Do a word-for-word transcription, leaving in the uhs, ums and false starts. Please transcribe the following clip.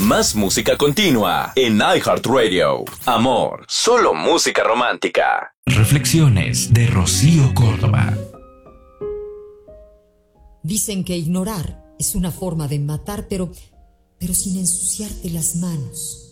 Más música continua en iHeartRadio. Amor, solo música romántica. Reflexiones de Rocío Córdoba. Dicen que ignorar es una forma de matar, pero, pero sin ensuciarte las manos.